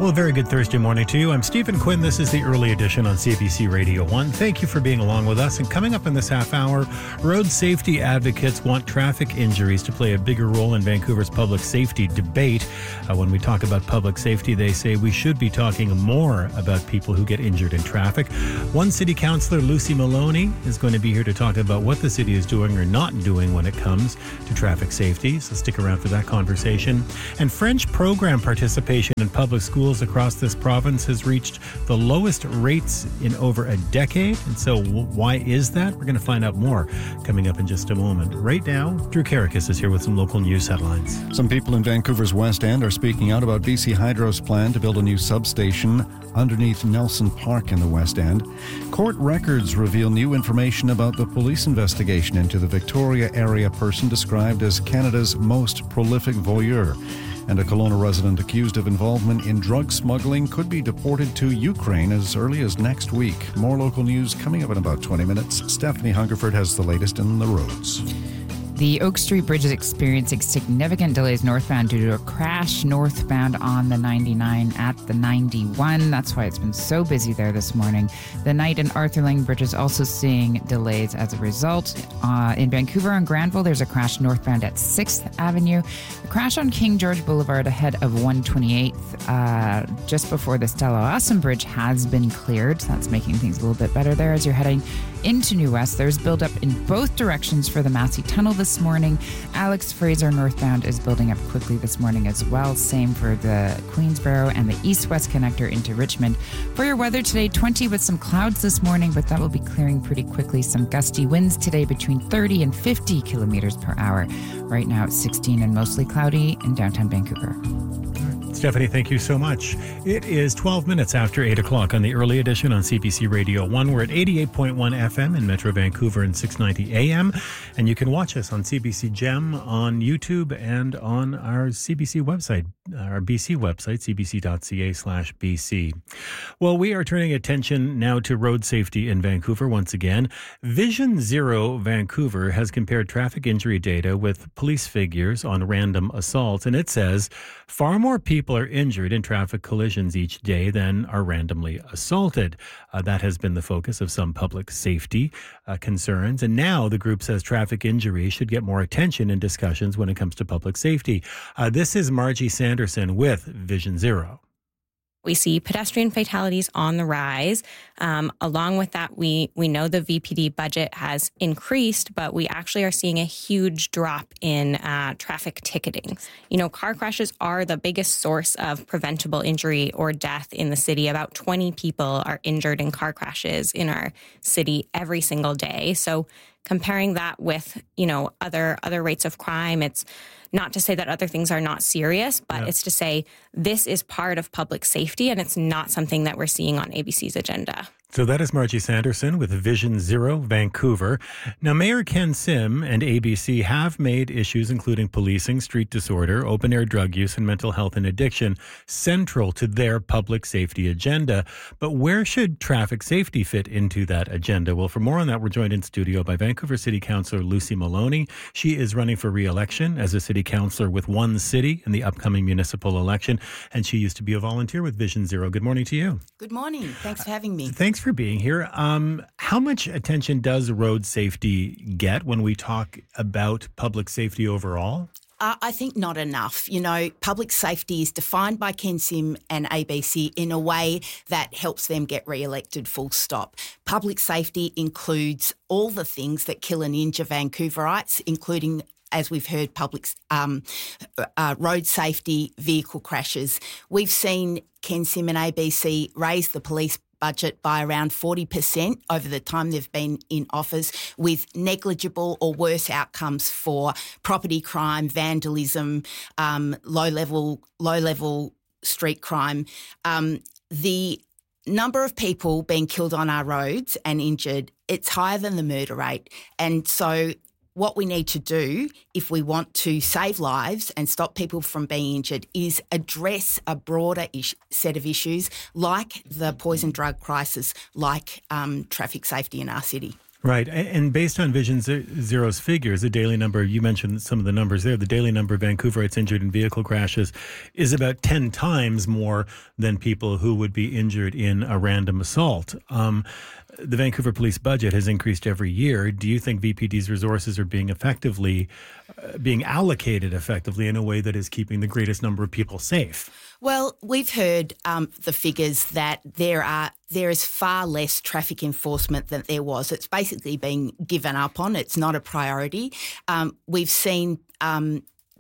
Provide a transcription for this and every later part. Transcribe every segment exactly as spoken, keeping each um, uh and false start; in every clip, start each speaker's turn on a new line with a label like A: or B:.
A: Well, a very good Thursday morning to you. I'm Stephen Quinn. This is the early edition on C B C Radio one. Thank you for being along with us. And coming up in this half hour, road safety advocates want traffic injuries to play a bigger role in Vancouver's public safety debate. Uh, when we talk about public safety, they say we should be talking more about people who get injured in traffic. One city councillor, Lucy Maloney, is going to be here to talk about what the city is doing or not doing when it comes to traffic safety. So stick around for that conversation. And French program participation in public schools across this province has reached the lowest rates in over a decade. And so why is that? We're going to find out more coming up in just a moment. Right now, Drew Karakis is here with some local news headlines.
B: Some people in Vancouver's West End are speaking out about B C Hydro's plan to build a new substation underneath Nelson Park in the West End. Court records reveal new information about the police investigation into the Victoria area person described as Canada's most prolific voyeur. And a Kelowna resident accused of involvement in drug smuggling could be deported to Ukraine as early as next week. More local news coming up in about twenty minutes. Stephanie Hungerford has the latest in the roads.
C: The Oak Street Bridge is experiencing significant delays northbound due to a crash northbound on the ninety-nine at the ninety-one. That's why it's been so busy there this morning. The Knight and Arthur Lang Bridge is also seeing delays as a result. Uh, in Vancouver on Granville, there's a crash northbound at sixth Avenue. The crash on King George Boulevard ahead of one twenty-eighth, uh, just before the Stella Awesome Bridge, has been cleared. So that's making things a little bit better there as you're heading into New West. There's buildup in both directions for the Massey Tunnel this morning. Alex Fraser northbound is building up quickly this morning as well. Same for the Queensboro and the east-west connector into Richmond. For your weather today, twenty with some clouds this morning, but that will be clearing pretty quickly. Some gusty winds today between thirty and fifty kilometers per hour. Right now it's sixteen and mostly cloudy in downtown Vancouver.
A: Stephanie, thank you so much. It is twelve minutes after eight o'clock on the early edition on C B C Radio one. We're at eighty-eight point one F M in Metro Vancouver and six ninety A M. And you can watch us on C B C Gem on YouTube and on our C B C website, our B C website, c b c dot c a slash b c. Well, we are turning attention now to road safety in Vancouver once again. Vision Zero Vancouver has compared traffic injury data with police figures on random assaults, and it says far more people are injured in traffic collisions each day than are randomly assaulted. Uh, that has been the focus of some public safety uh, concerns. And now the group says traffic injuries should get more attention in discussions when it comes to public safety. Uh, this is Margie Sanderson with Vision Zero.
D: We see pedestrian fatalities on the rise. Um, along with that, we we know the V P D budget has increased, but we actually are seeing a huge drop in uh, traffic ticketing. You know, car crashes are the biggest source of preventable injury or death in the city. About twenty people are injured in car crashes in our city every single day. So comparing that with, you know, other other rates of crime, it's not to say that other things are not serious, but yeah. It's to say this is part of public safety and it's not something that we're seeing on A B C's agenda.
A: So that is Margie Sanderson with Vision Zero Vancouver. Now, Mayor Ken Sim and A B C have made issues including policing, street disorder, open-air drug use, and mental health and addiction central to their public safety agenda. But where should traffic safety fit into that agenda? Well, for more on that, we're joined in studio by Vancouver City Councillor Lucy Maloney. She is running for re-election as a city councillor with one city in the upcoming municipal election, and she used to be a volunteer with Vision Zero. Good morning to you.
E: Good morning. Thanks for having me.
A: Thanks for being here. Um, how much attention does road safety get when we talk about public safety overall?
E: Uh, I think not enough. You know, public safety is defined by Ken Sim and A B C in a way that helps them get re-elected, full stop. Public safety includes all the things that kill and injure Vancouverites, including, as we've heard, public um, uh, road safety, vehicle crashes. We've seen Ken Sim and A B C raise the police budget by around forty percent over the time they've been in office, with negligible or worse outcomes for property crime, vandalism, um, low-level low-level street crime. Um, the number of people being killed on our roads and injured, it's higher than the murder rate. And so what we need to do if we want to save lives and stop people from being injured is address a broader ish- set of issues like the poison drug crisis, like um, traffic safety in our city.
A: Right. And based on Vision Zero's figures, the daily number, you mentioned some of the numbers there, the daily number of Vancouverites injured in vehicle crashes is about ten times more than people who would be injured in a random assault. Um, the Vancouver Police budget has increased every year. Do you think V P D's resources are being effectively, uh, being allocated effectively in a way that is keeping the greatest number of people safe?
E: Well, we've heard um, the figures that there are there is far less traffic enforcement than there was. It's basically being given up on. It's not a priority. Um, we've seen um,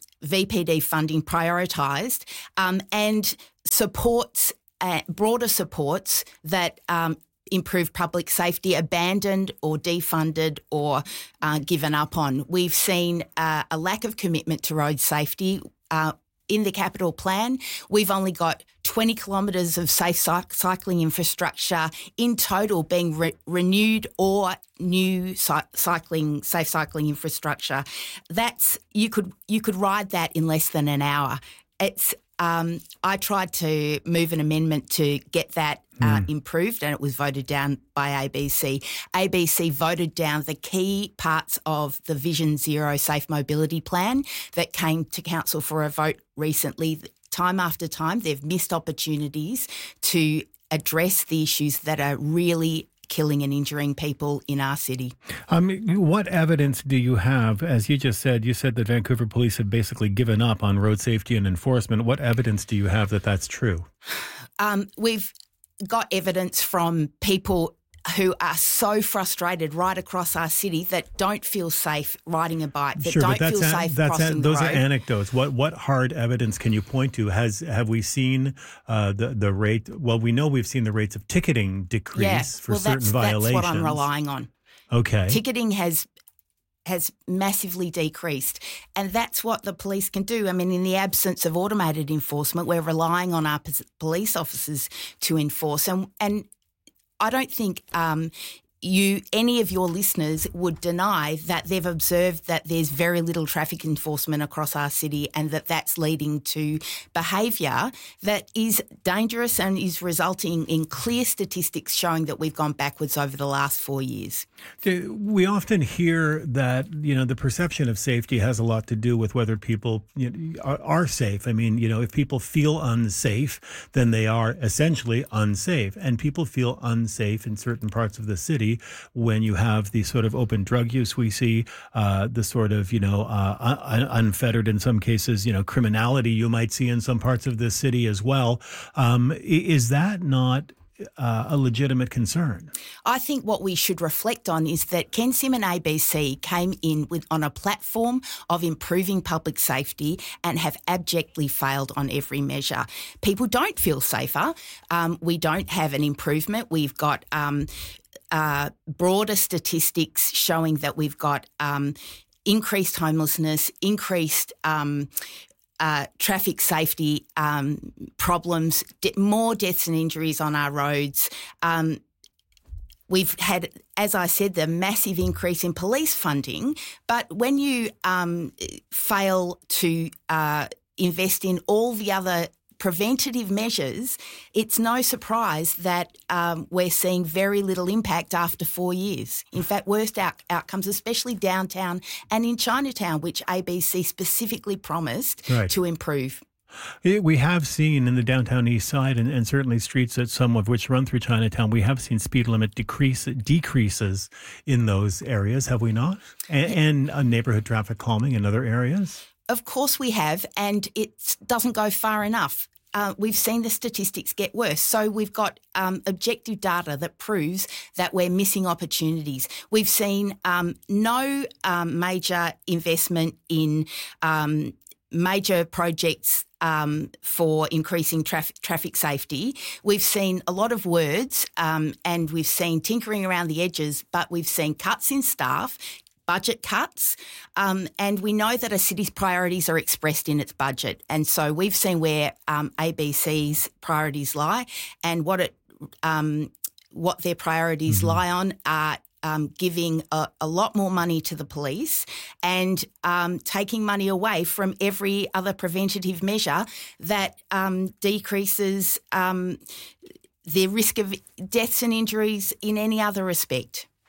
E: V P D funding prioritised um, and supports, uh, broader supports that um, improve public safety abandoned or defunded or uh, given up on. We've seen uh, a lack of commitment to road safety. Uh, In the capital plan, we've only got twenty kilometres of safe cy- cycling infrastructure in total being re- renewed or new cy- cycling, safe cycling infrastructure. That's you could you could ride that in less than an hour. It's um, I tried to move an amendment to get that Uh, mm. improved, and it was voted down by A B C. A B C voted down the key parts of the Vision Zero Safe Mobility Plan that came to council for a vote recently. Time after time, they've missed opportunities to address the issues that are really killing and injuring people in our city.
A: Um, what evidence do you have, as you just said, you said that Vancouver Police have basically given up on road safety and enforcement. What evidence do you have that that's true?
E: Um, we've got evidence from people who are so frustrated right across our city that don't feel safe riding a bike, that
A: sure,
E: don't
A: but that's
E: feel
A: a,
E: safe
A: that's
E: crossing
A: a,
E: the
A: those
E: road.
A: are anecdotes. What what hard evidence can you point to? Has have we seen uh, the the rate? Well, we know we've seen the rates of ticketing decrease
E: yeah.
A: for
E: well,
A: certain
E: that's,
A: violations.
E: That's what I'm relying on.
A: Okay,
E: ticketing has has massively decreased, and that's what the police can do. I mean, in the absence of automated enforcement, we're relying on our police officers to enforce, and and I don't think um, you, any of your listeners would deny that they've observed that there's very little traffic enforcement across our city, and that that's leading to behaviour that is dangerous and is resulting in clear statistics showing that we've gone backwards over the last four years.
A: We often hear that, you know, the perception of safety has a lot to do with whether people you know, are, are safe. I mean, you know, if people feel unsafe, then they are essentially unsafe. And people feel unsafe in certain parts of the city when you have the sort of open drug use we see, uh, the sort of, you know, uh, un- unfettered, in some cases, you know, criminality you might see in some parts of the city as well. Um, is that not Uh, a legitimate concern?
E: I think what we should reflect on is that Ken Sim and A B C came in with on a platform of improving public safety and have abjectly failed on every measure. People don't feel safer. Um, we don't have an improvement. We've got um, uh, broader statistics showing that we've got um, increased homelessness, increased um Uh, traffic safety um, problems, de- more deaths and injuries on our roads. Um, we've had, as I said, the massive increase in police funding. But when you um, fail to uh, invest in all the other preventative measures, it's no surprise that um, we're seeing very little impact after four years. In fact, worst out- outcomes, especially downtown and in Chinatown, which A B C specifically promised
A: right.
E: to improve.
A: We have seen in the downtown east side, and, and certainly streets that some of which run through Chinatown, we have seen speed limit decrease decreases in those areas, have we not? And, and uh, neighborhood traffic calming in other areas?
E: Of course we have, and it doesn't go far enough. Uh, we've seen the statistics get worse. So we've got um, objective data that proves that we're missing opportunities. We've seen um, no um, major investment in um, major projects um, for increasing traf- traffic safety. We've seen a lot of words um, and we've seen tinkering around the edges, but we've seen cuts in staff, budget cuts, um, and we know that a city's priorities are expressed in its budget. And so we've seen where um, A B C's priorities lie, and what it um, what their priorities mm-hmm. lie on are um, giving a, a lot more money to the police and um, taking money away from every other preventative measure that um, decreases um, the risk of deaths and injuries in any other respect.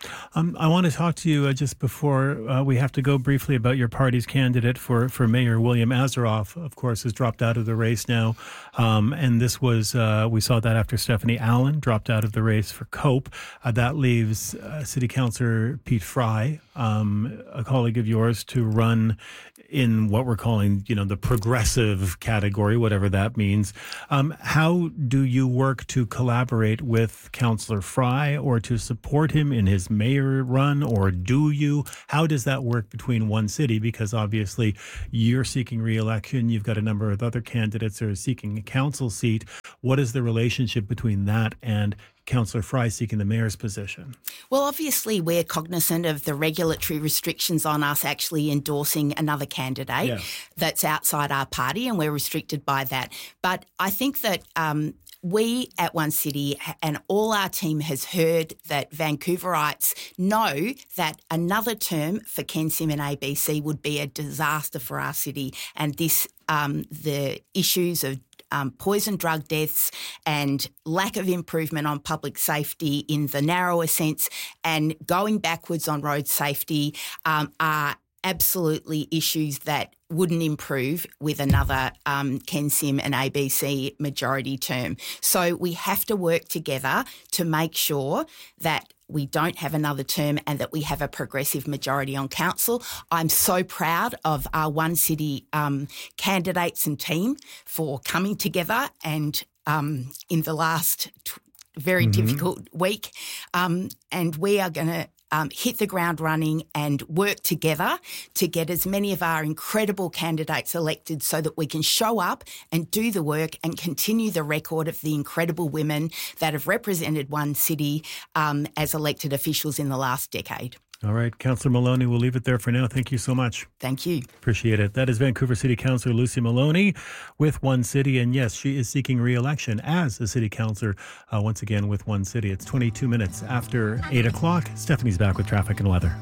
A: Um, I want to talk to you uh, just before uh, we have to go briefly about your party's candidate for, for mayor. William Asaroff, of course, has dropped out of the race now. Um, and this was, uh, we saw that after Stephanie Allen dropped out of the race for Cope. Uh, that leaves uh, City Councillor Pete Fry, um, a colleague of yours, to run in what we're calling, you know, the progressive category, whatever that means. Um, how do you work to collaborate with Councillor Fry or to support him in his mayor run, or do you? How does that work between One City? Because obviously you're seeking re-election. You've got a number of other candidates who are seeking a council seat. What is the relationship between that and Councillor Fry seeking the mayor's position?
E: Well, obviously, we're cognizant of the regulatory restrictions on us actually endorsing another candidate yeah. that's outside our party, and we're restricted by that. But I think that um, we at One City and all our team has heard that Vancouverites know that another term for Ken Sim and A B C would be a disaster for our city, and this um, the issues of Um, poison drug deaths and lack of improvement on public safety in the narrower sense and going backwards on road safety um, are absolutely issues that wouldn't improve with another um, Ken Sim and A B C majority term. So we have to work together to make sure that we don't have another term and that we have a progressive majority on council. I'm so proud of our One City um, candidates and team for coming together and um, in the last t- very mm-hmm. difficult week. Um, and we are going to Um, hit the ground running and work together to get as many of our incredible candidates elected so that we can show up and do the work and continue the record of the incredible women that have represented One City um, as elected officials in the last decade.
A: All right, Councillor Maloney, we'll leave it there for now. Thank you so much.
E: Thank you.
A: Appreciate it. That is Vancouver City Councillor Lucy Maloney with One City. And yes, she is seeking re-election as a city councillor uh, once again with One City. It's twenty-two minutes after eight o'clock. Stephanie's back with traffic and weather.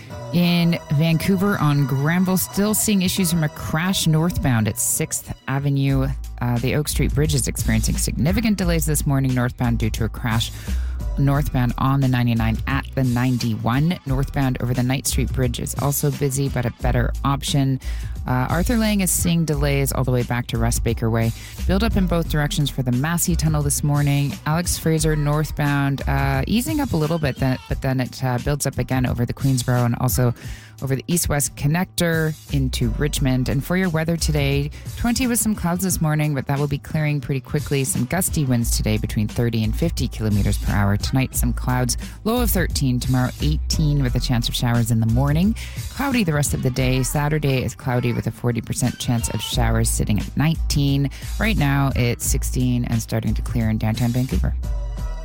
C: In Vancouver on Granville, still seeing issues from a crash northbound at sixth Avenue. Uh, the Oak Street Bridge is experiencing significant delays this morning northbound due to a crash northbound on the ninety-nine at the ninety-one. Northbound over the Knight Street Bridge is also busy, but a better option. Uh, Arthur Lang is seeing delays all the way back to Russ Baker Way. Build up in both directions for the Massey Tunnel this morning. Alex Fraser northbound uh, easing up a little bit, then, but then it uh, builds up again over the Queensboro and also over the east-west connector into Richmond. And for your weather today, twenty with some clouds this morning, but that will be clearing pretty quickly. Some gusty winds today between thirty and fifty kilometers per hour. Tonight, some clouds, low of thirteen. Tomorrow, eighteen with a chance of showers in the morning. Cloudy the rest of the day. Saturday is cloudy with a forty percent chance of showers, sitting at nineteen. Right now, it's sixteen and starting to clear in downtown Vancouver.